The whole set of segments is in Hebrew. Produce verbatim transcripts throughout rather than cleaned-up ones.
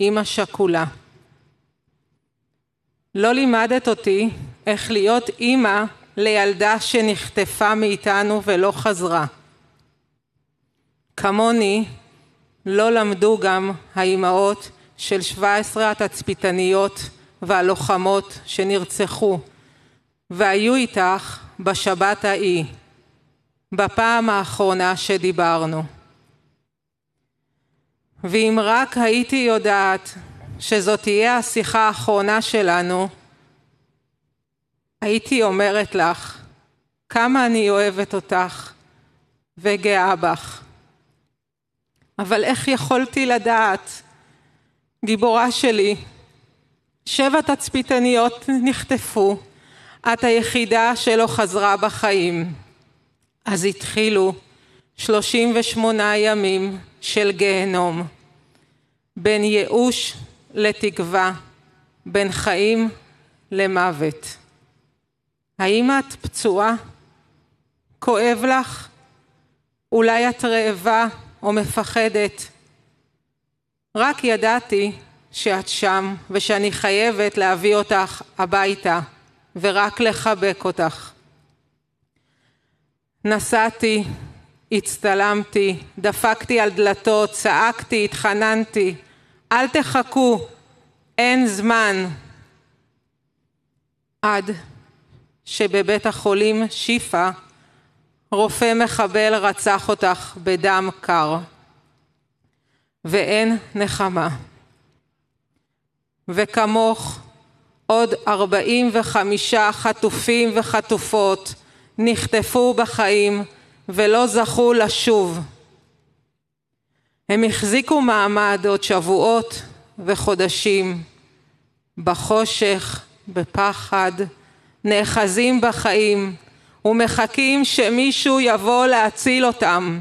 אמא שכולה. לא לימדת אותי איך להיות אמא לילדה שנחטפה מאיתנו ולא חזרה. כמוני לא למדו גם האימהות של שבע עשרה התצפיתניות והלוחמות שנרצחו והיו איתך בשבת ההיא, בפעם האחרונה שדיברנו. ואם רק הייתי יודעת שזאת תהיה השיחה האחרונה שלנו, הייתי אומרת לך כמה אני אוהבת אותך וגאה בך. אבל איך יכולתי לדעת? גיבורה שלי, שבע תצפיתניות נחטפו, את היחידה שלא חזרה בחיים. אז התחילו שלושים ושמונה ימים של גיהנום, בין ייאוש לתקווה, בין חיים למוות. האם את פצועה? כואב לך? אולי את רעבה או מפחדת? רק ידעתי שאת שם ושאני חייבת להביא אותך הביתה ורק לחבק אותך. נסעתי, הצטלמתי, דפקתי על דלתות, צעקתי, התחננתי, אל תחכו, אין זמן. עד שבבית החולים שיפה, רופא מחבל רצח אותך בדם קר, ואין נחמה. וכמוך עוד ארבעים וחמישה חטופים וחטופות נחטפו בחיים ולא זכו לשוב. הם החזיקו מעמד עוד שבועות וחודשים, בחושך, בפחד, נאחזים בחיים ומחכים שמישהו יבוא להציל אותם.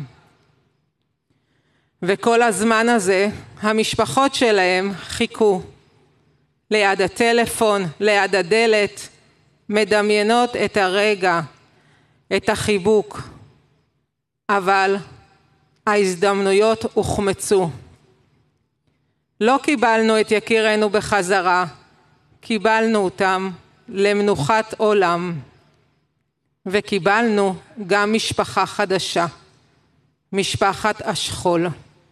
וכל הזמן הזה המשפחות שלהם חיכו ליד הטלפון, ליד הדלת, מדמיינות את הרגע, את החיבוק. אבל ההזדמנויות הוחמצו. לא קיבלנו את יקירנו בחזרה, קיבלנו אותם למנוחת עולם, וקיבלנו גם משפחה חדשה, משפחת השכול.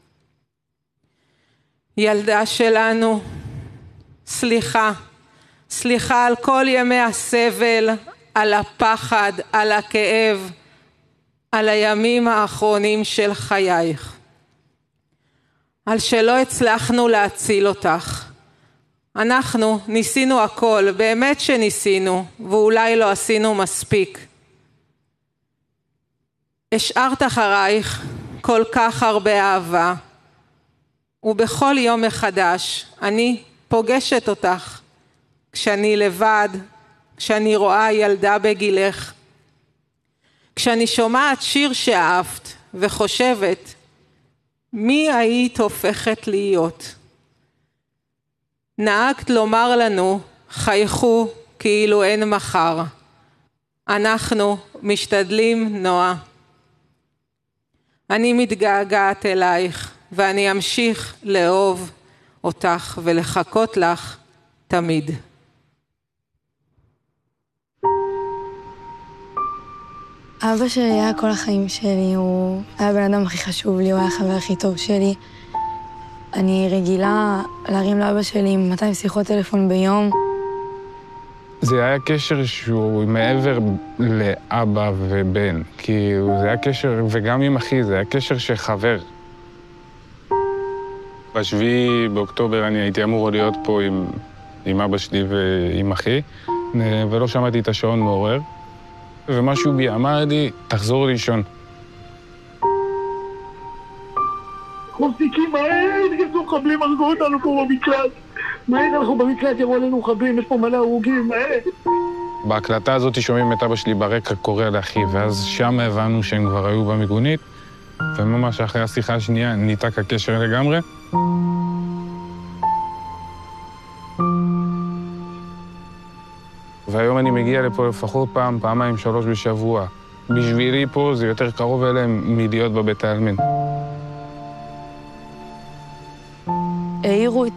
ילדה שלנו, סליחה, סליחה על כל ימי הסבל, על הפחד, על הכאב, על הימים האחרונים של חייך, על שלא הצלחנו להציל אותך. אנחנו ניסינו הכל, באמת שניסינו, ואולי לא עשינו מספיק. השארת אחרייך כל כך הרבה אהבה, ובכל יום מחדש אני פוגשת אותך, כשאני לבד, כשאני רואה ילדה בגילך, כשאני שומעת שיר שאהבת וחושבת, מי היית הופכת להיות? נהגת לומר לנו, חייכו כאילו אין מחר. אנחנו משתדלים, נועה. אני מתגעגעת אלייך, ואני אמשיך לאהוב אותך ולחכות לך תמיד. אבא שלי היה כל החיים שלי, הוא היה בן אדם הכי חשוב לי, הוא היה החבר הכי טוב שלי. אני רגילה להרים לאבא שלי עם מאתיים שיחות טלפון ביום. זה היה קשר שהוא מעבר לאבא ובן, כי זה היה קשר, וגם עם אחי, זה היה קשר שחבר. בשביעי באוקטובר אני הייתי אמור להיות פה עם, עם אבא שלי ועם אחי, ולא שמעתי את השעון מעורר, ומשהו בי אמר לי, תחזור לישון. מפסיקים, מהר, נכנסו מחבלים, הרגו אותנו פה במקלט. מהר, אנחנו במקלט, יבואו עלינו מחבלים, יש פה מלא הרוגים, מהר. בהקלטה הזאת שומעים את אבא שלי ברקע קורא לאחי, ואז שם הבנו שהם כבר היו במיגונית, וממש אחרי השיחה השנייה ניתק הקשר לגמרי. והיום אני מגיע לפה לפחות פעם, פעמיים, שלוש בשבוע. בשבילי פה זה יותר קרוב אליהם מלהיות בבית העלמין. העירו את